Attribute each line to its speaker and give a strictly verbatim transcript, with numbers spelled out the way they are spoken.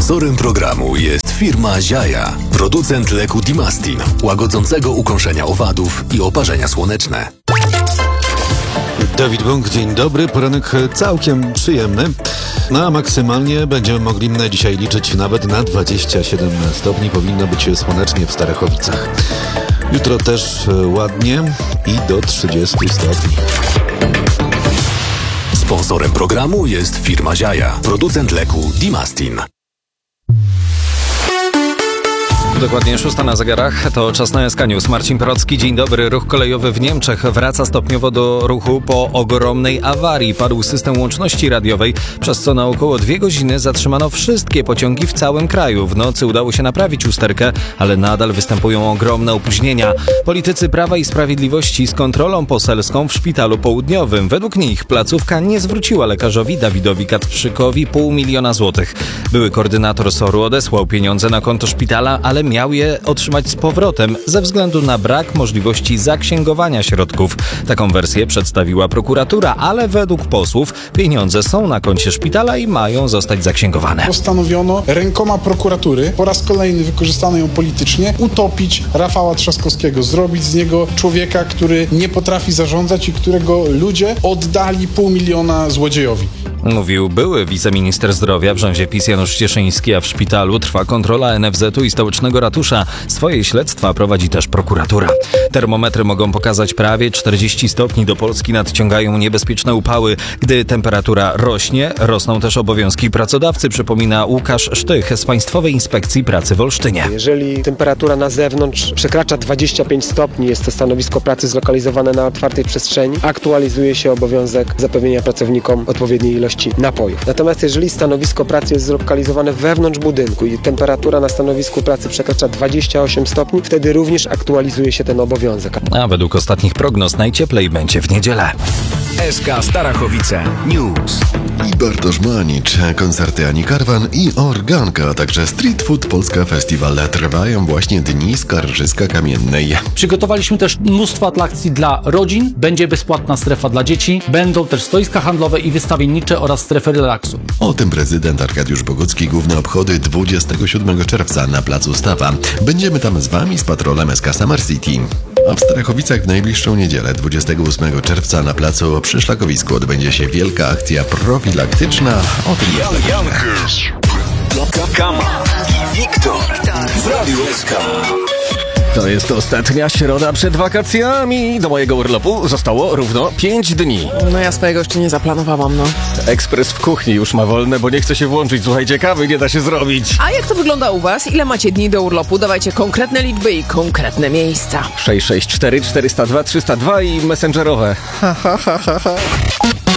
Speaker 1: Sponsorem programu jest firma Ziaja, producent leku Dimastin, łagodzącego ukąszenia owadów i oparzenia słoneczne.
Speaker 2: Dawid Bąk, dzień dobry. Poranek całkiem przyjemny. No a maksymalnie będziemy mogli dzisiaj liczyć nawet na dwadzieścia siedem stopni. Powinno być słonecznie w Starachowicach. Jutro też ładnie i do trzydziestu stopni.
Speaker 1: Sponsorem programu jest firma Ziaja, producent leku Dimastin.
Speaker 3: Dokładnie szósta na zegarach, to czas na S K News. Marcin Procki, dzień dobry. Ruch kolejowy w Niemczech wraca stopniowo do ruchu po ogromnej awarii. Padł system łączności radiowej, przez co na około dwie godziny zatrzymano wszystkie pociągi w całym kraju. W nocy udało się naprawić usterkę, ale nadal występują ogromne opóźnienia. Politycy Prawa i Sprawiedliwości z kontrolą poselską w Szpitalu Południowym. Według nich placówka nie zwróciła lekarzowi Dawidowi Kacprzykowi pół miliona złotych. Były koordynator S O R-u odesłał pieniądze na konto szpitala, ale miał je otrzymać z powrotem ze względu na brak możliwości zaksięgowania środków. Taką wersję przedstawiła prokuratura, ale według posłów pieniądze są na koncie szpitala i mają zostać zaksięgowane.
Speaker 4: Postanowiono rękoma prokuratury, po raz kolejny wykorzystano ją politycznie, utopić Rafała Trzaskowskiego, zrobić z niego człowieka, który nie potrafi zarządzać i którego ludzie oddali pół miliona złodziejowi.
Speaker 3: Mówił były wiceminister zdrowia w rządzie PiS Janusz Cieszyński, a w szpitalu trwa kontrola N F Z-u i stołecznego ratusza. Swoje śledztwa prowadzi też prokuratura. Termometry mogą pokazać prawie czterdzieści stopni. Do Polski nadciągają niebezpieczne upały. Gdy temperatura rośnie, rosną też obowiązki pracodawcy, przypomina Łukasz Sztych z Państwowej Inspekcji Pracy w Olsztynie.
Speaker 5: Jeżeli temperatura na zewnątrz przekracza dwadzieścia pięć stopni, jest to stanowisko pracy zlokalizowane na otwartej przestrzeni, aktualizuje się obowiązek zapewnienia pracownikom odpowiedniej ilości napojów. Natomiast jeżeli stanowisko pracy jest zlokalizowane wewnątrz budynku i temperatura na stanowisku pracy przekracza dwadzieścia osiem stopni, wtedy również aktualizuje się ten obowiązek.
Speaker 3: A według ostatnich prognoz najcieplej będzie w niedzielę.
Speaker 1: S K Starachowice News.
Speaker 6: I Bartosz Manicz, koncerty Ani Karwan i Organka, a także Street Food Polska Festiwal. Trwają właśnie dni Skarżyska Kamiennej.
Speaker 7: Przygotowaliśmy też mnóstwo atrakcji dla rodzin, będzie bezpłatna strefa dla dzieci, będą też stoiska handlowe i wystawiennicze oraz strefy relaksu.
Speaker 6: O tym prezydent Arkadiusz Bogucki. Główne obchody dwudziestego siódmego czerwca na placu Stawa. Będziemy tam z Wami z patrolem S K Summer City. A w Starachowicach w najbliższą niedzielę, dwudziestego ósmego czerwca na placu przy Szlakowisku odbędzie się wielka akcja profilaktyczna. O tym
Speaker 1: Jan Kama i Wiktor w Radiu S K.
Speaker 8: To jest ostatnia środa przed wakacjami. Do mojego urlopu zostało równo pięć dni.
Speaker 9: No ja swojego jeszcze nie zaplanowałam, no.
Speaker 8: Ekspres w kuchni już ma wolne, bo nie chce się włączyć. Słuchajcie, kawy nie da się zrobić.
Speaker 9: A jak to wygląda u was? Ile macie dni do urlopu? Dawajcie konkretne liczby i konkretne miejsca.
Speaker 8: sześć sześć cztery czterysta dwa trzysta dwa i messengerowe. Ha, ha, ha, ha.